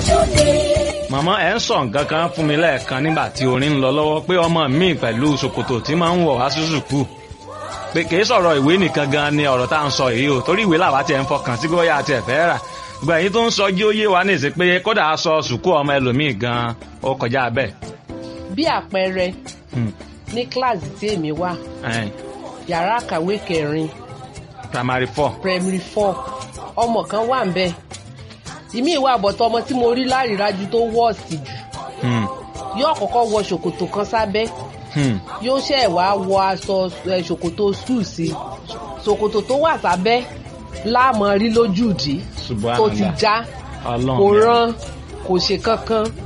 màmá ẹ̀ ń sọ nǹkan kan fún mi lẹ́ẹ̀kan nígbà tí orin ń lọ lọ́wọ́ pé ọmọ mi pẹ̀lú ṣòkòtò tí máa ń wọ̀ wá sí sùkúù pé kì í sọ̀rọ̀ ìwé nìkan gan ni ọ̀rọ̀ tá à ń sọ yìí o torí ìwé làwa tiẹ̀ ń fọkàn sí bóyá àti ẹ̀fẹ́ rà gbogbo èyí tó ń sọ jí ó yé wa ní ìsìn pé kódà aṣọ sùkúù ọmọ ẹlòmíì gan ó kọjá bẹ́ẹ̀. bí àpẹẹrẹ ní kíláàsì tí èmi wà yàrá kàwé kẹrin primary 4 ọmọ kan wà ń bẹ ìmí ìwà àbọ̀tọ̀ ọmọ tí mo rí lárídájú tó wọ́ọ̀sì jù yóò kọ́kọ́ wọ ṣòkòtò kan sábẹ́ yóò ṣẹ̀ wá wọ aṣọ ṣòkòtò skul sí ṣòkòtò tó wà sábẹ́ láàmú rí lójú ìdí tó ti já kò rán kò ṣe kankan